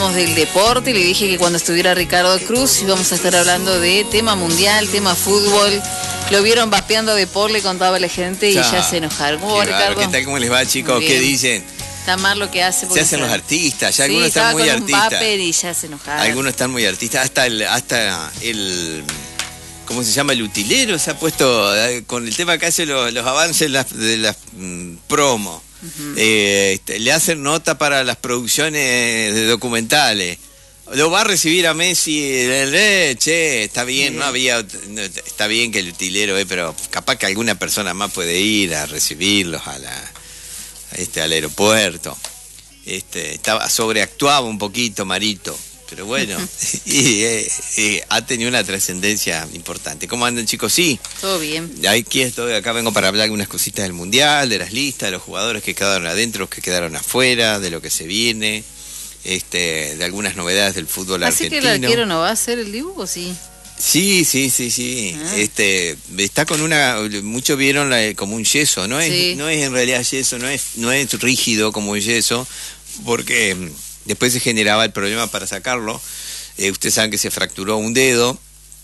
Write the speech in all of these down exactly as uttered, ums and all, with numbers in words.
hablábamos del deporte, le dije que cuando estuviera Ricardo Cruz íbamos a estar hablando de tema mundial, tema fútbol. Lo vieron vapeando de por, le contaba a la gente y ya, ya se enojaron. ¿Cómo va, Ricardo? ¿Qué tal? ¿Cómo les va, chicos? ¿Qué dicen? Está mal lo que hace. Se hacen los artistas, ya sí, algunos están muy con artistas. Un vapor y ya se enojaron. Algunos están muy artistas, hasta el, hasta el, ¿cómo se llama? El utilero se ha puesto eh, con el tema que hace los, los avances de las, de las mm, promos. Uh-huh. eh, le hacen nota para las producciones de documentales. Lo va a recibir a Messi, eh, che, está bien, sí. no había, no, está bien que el utilero, eh, pero capaz que alguna persona más puede ir a recibirlos a la, a este, al aeropuerto. Este, estaba, sobreactuaba un poquito Marito, pero bueno, y, eh, eh, ha tenido una trascendencia importante. ¿Cómo andan, chicos? Sí. Todo bien. Aquí estoy, acá vengo para hablar algunas cositas del Mundial, de las listas, de los jugadores que quedaron adentro, los que quedaron afuera, de lo que se viene. Este, de algunas novedades del fútbol Así argentino. ¿Así que el arquero no va a hacer el dibujo, sí? Sí, sí, sí, sí. Ah. Este, está con una, muchos vieron la, como un yeso, no es, sí. no es en realidad yeso, no es, no es rígido como un yeso, porque después se generaba el problema para sacarlo. Eh, ustedes saben que se fracturó un dedo.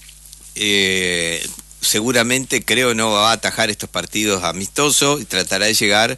Eh, seguramente creo no va a atajar estos partidos amistosos y tratará de llegar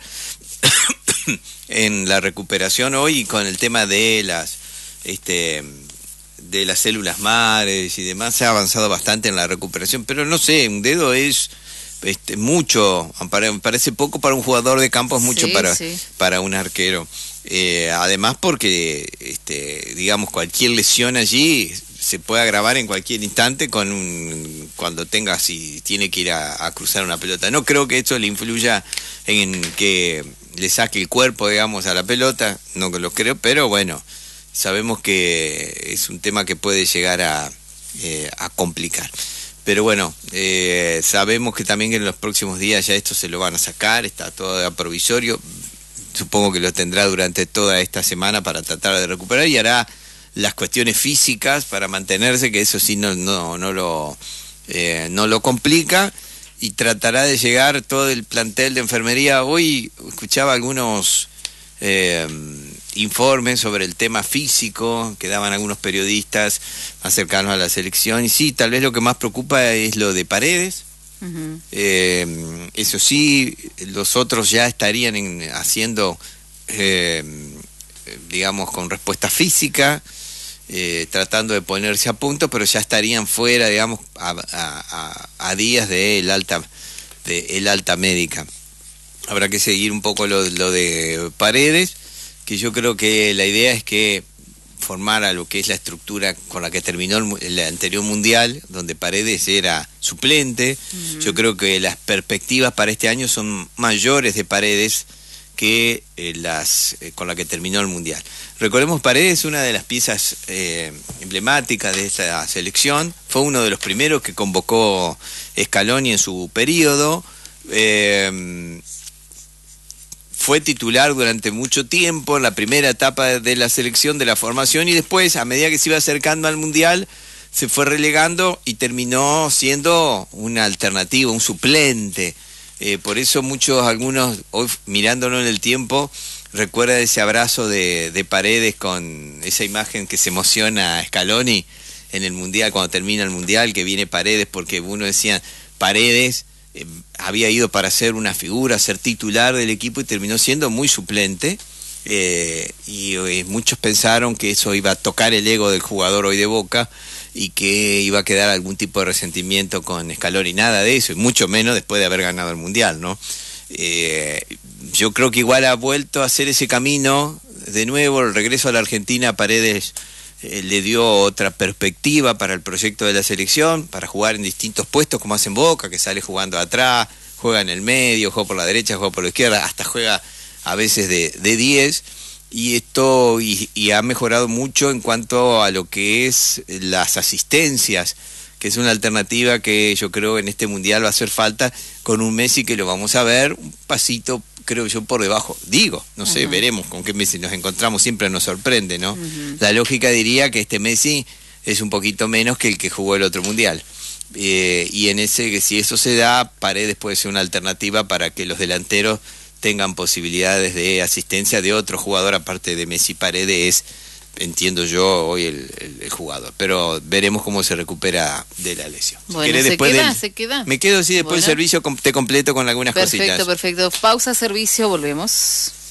en la recuperación hoy con el tema de las este de las células madres y demás. Se ha avanzado bastante en la recuperación, pero no sé, un dedo es este mucho, parece poco para un jugador de campo, es mucho sí, para sí. para un arquero. Eh, además porque este digamos cualquier lesión allí se puede agravar en cualquier instante con un, cuando tenga, si tiene que ir a, a cruzar una pelota. No creo que esto le influya en que le saque el cuerpo, digamos, a la pelota, no lo creo, pero bueno, sabemos que es un tema que puede llegar a, eh, a complicar. Pero bueno, eh, sabemos que también en los próximos días ya esto se lo van a sacar, está todo a provisorio, supongo que lo tendrá durante toda esta semana para tratar de recuperar y hará las cuestiones físicas para mantenerse, que eso sí no, no, no, lo, eh, no lo complica, y tratará de llegar todo el plantel de enfermería. Hoy escuchaba algunos eh, informes sobre el tema físico que daban algunos periodistas más cercanos a la selección, y sí, tal vez lo que más preocupa es lo de Paredes. Uh-huh. eh, eso sí, los otros ya estarían en, haciendo eh, digamos con respuesta física, Eh, tratando de ponerse a punto, pero ya estarían fuera, digamos, a, a, a días de el alta, de el alta médica. Habrá que seguir un poco lo, lo de Paredes, que yo creo que la idea es que formara lo que es la estructura con la que terminó el, el anterior mundial, donde Paredes era suplente. Uh-huh. Yo creo que las perspectivas para este año son mayores de Paredes que eh, las eh, con la que terminó el mundial. Recordemos, Paredes, una de las piezas eh, emblemáticas de esta selección, fue uno de los primeros que convocó Scaloni en su periodo, eh, fue titular durante mucho tiempo en la primera etapa de la selección, de la formación, y después, a medida que se iba acercando al mundial, se fue relegando y terminó siendo una alternativa, un suplente. Eh, por eso muchos, algunos, hoy mirándolo en el tiempo, recuerda ese abrazo de, de Paredes con esa imagen que se emociona a Scaloni en el Mundial, cuando termina el Mundial, que viene Paredes, porque uno decía, Paredes eh, había ido para ser una figura, ser titular del equipo y terminó siendo muy suplente, eh, y eh, muchos pensaron que eso iba a tocar el ego del jugador hoy de Boca, y que iba a quedar algún tipo de resentimiento con Scaloni, nada de eso, y mucho menos después de haber ganado el Mundial, ¿no? Eh, yo creo que igual ha vuelto a hacer ese camino de nuevo. El regreso a la Argentina, Paredes eh, le dio otra perspectiva para el proyecto de la selección, para jugar en distintos puestos como hacen Boca, que sale jugando atrás, juega en el medio, juega por la derecha, juega por la izquierda, hasta juega a veces de, de diez. Y esto y, y ha mejorado mucho en cuanto a lo que es las asistencias, que es una alternativa que yo creo en este mundial va a hacer falta, con un Messi que lo vamos a ver un pasito, creo yo, por debajo. Digo, no sé, uh-huh. veremos con qué Messi nos encontramos, siempre nos sorprende, ¿no? Uh-huh. La lógica diría que este Messi es un poquito menos que el que jugó el otro mundial. Eh, y en ese, que si eso se da, Paredes puede ser una alternativa para que los delanteros tengan posibilidades de asistencia de otro jugador, aparte de Messi. Paredes es entiendo yo, hoy el, el, el jugador. Pero veremos cómo se recupera de la lesión. Bueno, si se después queda, del, se queda. Me quedo, sí, después bueno. del servicio te completo con algunas perfecto, cositas. Perfecto, perfecto. Pausa, servicio, volvemos.